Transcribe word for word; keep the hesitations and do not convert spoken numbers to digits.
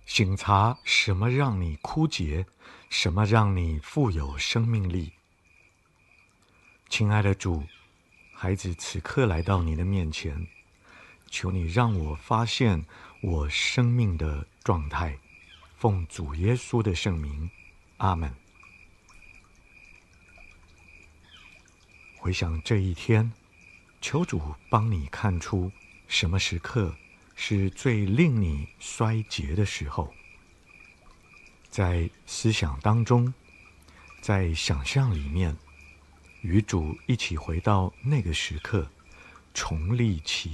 省察什么让你枯竭，什么让你富有生命力。亲爱的主，孩子此刻来到你的面前，求你让我发现我生命的状态，奉主耶稣的圣名，阿们。回想这一天，求主帮你看出什么时刻是最令你衰竭的时候，在思想当中，在想象里面，与主一起回到那个时刻，重历其